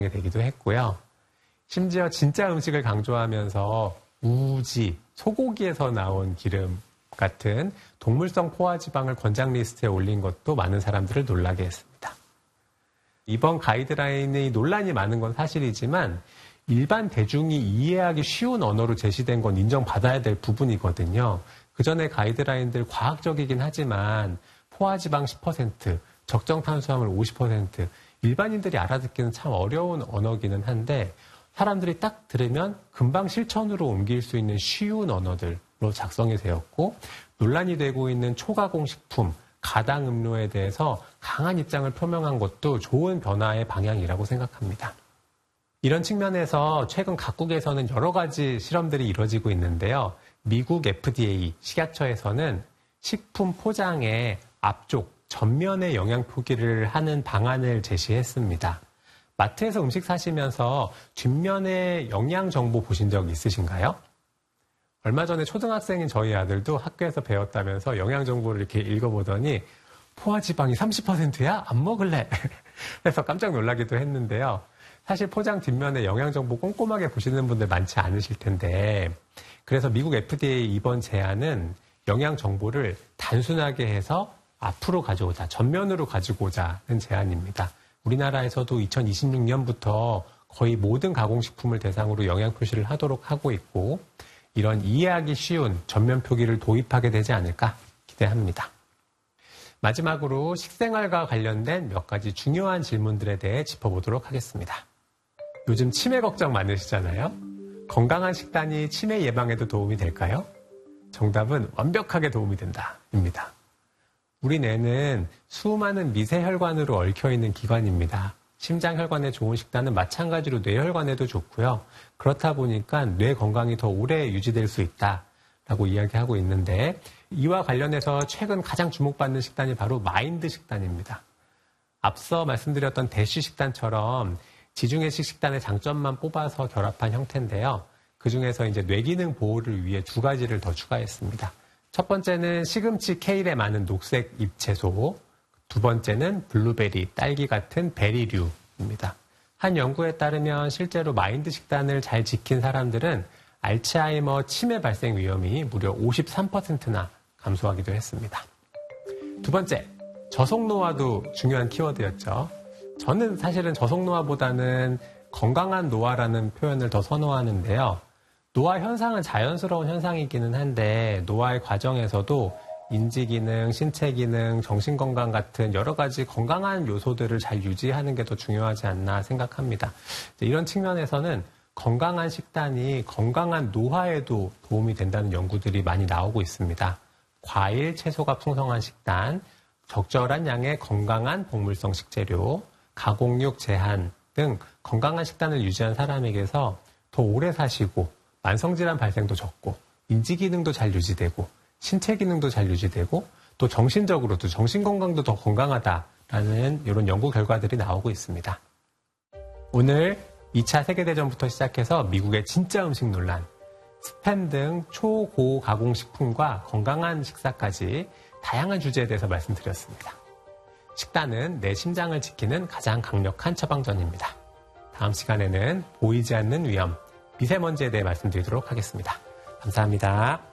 되기도 했고요. 심지어 진짜 음식을 강조하면서 우지, 소고기에서 나온 기름 같은 동물성 포화지방을 권장 리스트에 올린 것도 많은 사람들을 놀라게 했습니다. 이번 가이드라인이 논란이 많은 건 사실이지만 일반 대중이 이해하기 쉬운 언어로 제시된 건 인정받아야 될 부분이거든요. 그전에 가이드라인들 과학적이긴 하지만 포화지방 10%, 적정 탄수화물 50%, 일반인들이 알아듣기는 참 어려운 언어기는 한데 사람들이 딱 들으면 금방 실천으로 옮길 수 있는 쉬운 언어들로 작성이 되었고 논란이 되고 있는 초가공식품, 가당 음료에 대해서 강한 입장을 표명한 것도 좋은 변화의 방향이라고 생각합니다. 이런 측면에서 최근 각국에서는 여러 가지 실험들이 이루어지고 있는데요. 미국 FDA, 식약처에서는 식품 포장의 앞쪽, 전면에 영양 표기를 하는 방안을 제시했습니다. 마트에서 음식 사시면서 뒷면에 영양 정보 보신 적 있으신가요? 얼마 전에 초등학생인 저희 아들도 학교에서 배웠다면서 영양 정보를 이렇게 읽어보더니 포화지방이 30%야? 안 먹을래. 그래서 깜짝 놀라기도 했는데요. 사실 포장 뒷면에 영양 정보 꼼꼼하게 보시는 분들 많지 않으실 텐데 그래서 미국 FDA 이번 제안은 영양 정보를 단순하게 해서 앞으로 가져오자, 전면으로 가지고 오자는 제안입니다. 우리나라에서도 2026년부터 거의 모든 가공식품을 대상으로 영양 표시를 하도록 하고 있고 이런 이해하기 쉬운 전면 표기를 도입하게 되지 않을까 기대합니다. 마지막으로 식생활과 관련된 몇 가지 중요한 질문들에 대해 짚어보도록 하겠습니다. 요즘 치매 걱정 많으시잖아요? 건강한 식단이 치매 예방에도 도움이 될까요? 정답은 완벽하게 도움이 된다입니다. 우리 뇌는 수많은 미세혈관으로 얽혀있는 기관입니다. 심장혈관에 좋은 식단은 마찬가지로 뇌혈관에도 좋고요. 그렇다 보니까 뇌 건강이 더 오래 유지될 수 있다라고 이야기하고 있는데 이와 관련해서 최근 가장 주목받는 식단이 바로 마인드 식단입니다. 앞서 말씀드렸던 대쉬 식단처럼 지중해식 식단의 장점만 뽑아서 결합한 형태인데요. 그중에서 이제 뇌기능 보호를 위해 두 가지를 더 추가했습니다. 첫 번째는 시금치, 케일에 많은 녹색 잎채소, 두 번째는 블루베리, 딸기 같은 베리류입니다. 한 연구에 따르면 실제로 마인드 식단을 잘 지킨 사람들은 알츠하이머 치매 발생 위험이 무려 53%나 감소하기도 했습니다. 두 번째, 저속노화도 중요한 키워드였죠. 저는 사실은 저속노화보다는 건강한 노화라는 표현을 더 선호하는데요. 노화 현상은 자연스러운 현상이기는 한데 노화의 과정에서도 인지기능, 신체기능, 정신건강 같은 여러 가지 건강한 요소들을 잘 유지하는 게 더 중요하지 않나 생각합니다. 이런 측면에서는 건강한 식단이 건강한 노화에도 도움이 된다는 연구들이 많이 나오고 있습니다. 과일, 채소가 풍성한 식단, 적절한 양의 건강한 동물성 식재료, 가공육 제한 등 건강한 식단을 유지한 사람에게서 더 오래 사시고 만성질환 발생도 적고 인지기능도 잘 유지되고 신체 기능도 잘 유지되고 또 정신적으로도 정신건강도 더 건강하다라는 이런 연구 결과들이 나오고 있습니다. 오늘 2차 세계대전부터 시작해서 미국의 진짜 음식 논란, 스팸 등 초고 가공식품과 건강한 식사까지 다양한 주제에 대해서 말씀드렸습니다. 식단은 내 심장을 지키는 가장 강력한 처방전입니다. 다음 시간에는 보이지 않는 위험, 미세먼지에 대해 말씀드리도록 하겠습니다. 감사합니다.